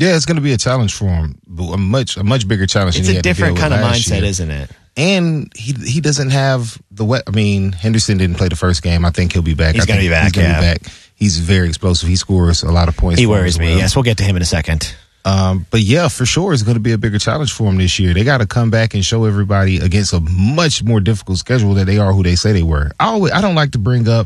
Yeah, it's going to be a challenge for him, but a much bigger challenge. It's than he a different kind of mindset, year. isn't it? And he doesn't have the. I mean, Henderson didn't play the first game. I think he'll be back. He's going to be back. He's going to be back. He's very explosive. He scores a lot of points. He worries me. Well. Yes, we'll get to him in a second. But yeah, for sure, it's going to be a bigger challenge for him this year. They got to come back and show everybody against a much more difficult schedule that they are who they say they were. I don't like to bring up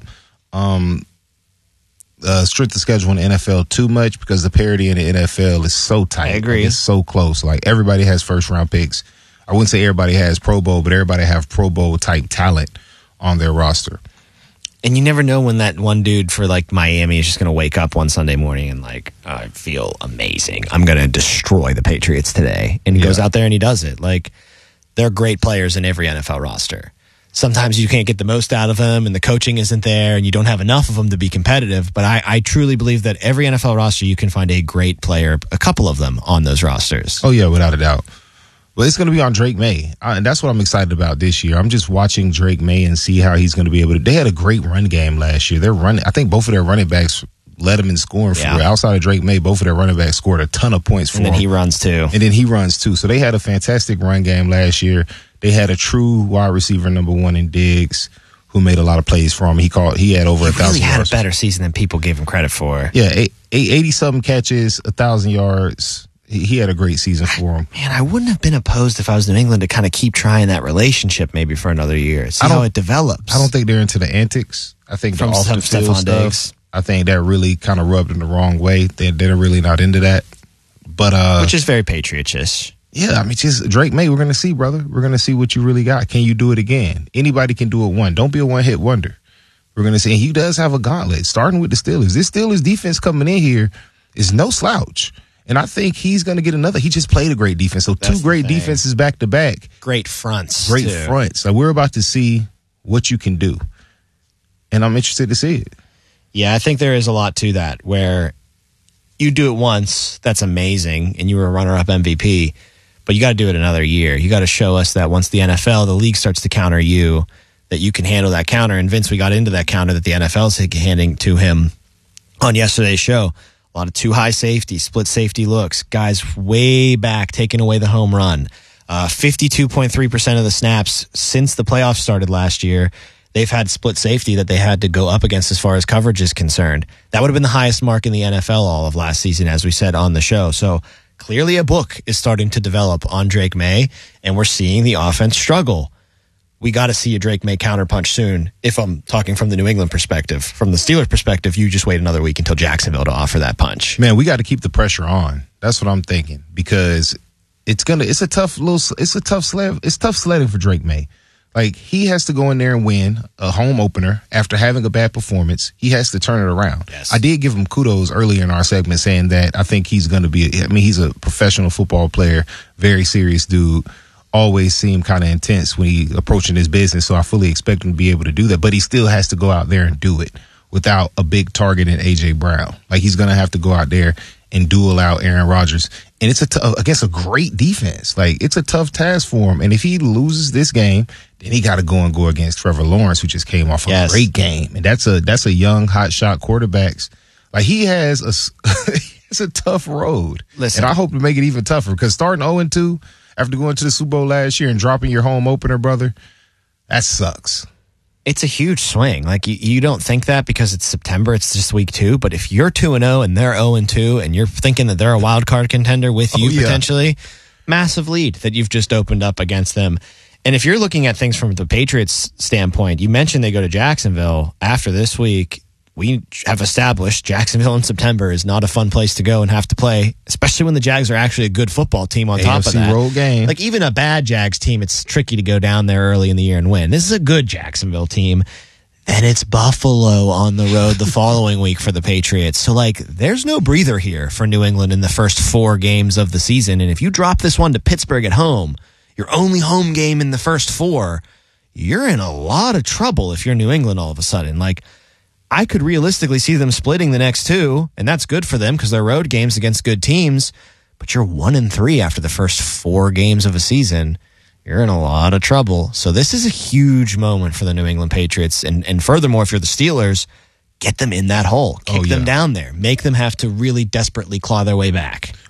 strength of schedule in the NFL too much because the parity in the NFL is so tight. I agree. Like, it's so close. Like everybody has first round picks. I wouldn't say everybody has Pro Bowl, but everybody have Pro Bowl type talent on their roster. And you never know when that one dude for like Miami is just going to wake up one Sunday morning and like, I feel amazing. I'm going to destroy the Patriots today. And he goes out there and he does it. Like, they're great players in every NFL roster. Sometimes you can't get the most out of them and the coaching isn't there and you don't have enough of them to be competitive. But I truly believe that every NFL roster you can find a great player, a couple of them on those rosters. Oh, yeah, without a doubt. Well, it's going to be on Drake May, and that's what I'm excited about this year. I'm just watching Drake May and see how he's going to be able to. They had a great run game last year. I think both of their running backs led them in scoring for real. Outside of Drake May, both of their running backs scored a ton of points for him. And then he runs too. So they had a fantastic run game last year. They had a true wide receiver number one in Diggs, who made a lot of plays for him. He had over 1,000 yards. He had a better season than people gave him credit for. Yeah, 80-something catches, 1,000 yards. He had a great season for him. Man, I wouldn't have been opposed if I was New England to kind of keep trying that relationship maybe for another year. See how it develops. I don't think they're into the antics. I think from the off the field Stephon stuff. Diggs. I think that really kind of rubbed them the wrong way. They're really not into that. But which is very Patriots-ish. Yeah, I mean, just Drake May, we're going to see, brother. We're going to see what you really got. Can you do it again? Anybody can do it one. Don't be a one-hit wonder. We're going to see. And he does have a gauntlet, starting with the Steelers. This Steelers defense coming in here is no slouch. And I think he's going to get another. He just played a great defense. So two great defenses back-to-back. Great fronts. Great fronts. So we're about to see what you can do. And I'm interested to see it. Yeah, I think there is a lot to that where you do it once, that's amazing, and you were a runner-up MVP, but you got to do it another year. You got to show us that once the NFL, the league starts to counter you, that you can handle that counter. And Vince, we got into that counter that the NFL is handing to him on yesterday's show. A lot of too high safety, split safety looks, guys way back taking away the home run. 52.3% of the snaps since the playoffs started last year, they've had split safety that they had to go up against as far as coverage is concerned. That would have been the highest mark in the NFL all of last season, as we said on the show. So clearly a book is starting to develop on Drake May, and we're seeing the offense struggle. We got to see a Drake May counterpunch soon. If I'm talking from the New England perspective, from the Steelers perspective, you just wait another week until Jacksonville to offer that punch. Man, we got to keep the pressure on. That's what I'm thinking, because it's tough sledding for Drake May. Like, he has to go in there and win a home opener after having a bad performance. He has to turn it around. Yes. I did give him kudos earlier in our segment saying that I think he's going to be, he's a professional football player, very serious dude. Always seemed kind of intense when he approaching his business, so I fully expect him to be able to do that. But he still has to go out there and do it without a big target in A.J. Brown. Like, he's going to have to go out there and duel out Aaron Rodgers. And it's against a great defense. Like, it's a tough task for him. And if he loses this game, then he got to go against Trevor Lawrence, who just came off a great game. And that's a young, hot shot quarterbacks. Like, he has it's a tough road. Listen, and I hope to make it even tougher, because starting 0-2 after going to the Super Bowl last year and dropping your home opener, brother, that sucks. It's a huge swing. Like, you don't think that because it's September, it's just week 2. But if you're 2-0 and they're 0-2 and you're thinking that they're a wild card contender with you potentially, massive lead that you've just opened up against them. And if you're looking at things from the Patriots standpoint, you mentioned they go to Jacksonville after this week. We have established Jacksonville in September is not a fun place to go and have to play, especially when the Jags are actually a good football team on top of that. road game. Like, even a bad Jags team, it's tricky to go down there early in the year and win. This is a good Jacksonville team. Then it's Buffalo on the road the following week for the Patriots. So, like, there's no breather here for New England in the first 4 games of the season. And if you drop this one to Pittsburgh at home, your only home game in the first 4, you're in a lot of trouble if you're New England all of a sudden. Like, I could realistically see them splitting the next 2, and that's good for them because they're road games against good teams. But you're 1-3 after the first 4 games of a season. You're in a lot of trouble. So this is a huge moment for the New England Patriots. And furthermore, if you're the Steelers, get them in that hole. Kick them down there. Make them have to really desperately claw their way back.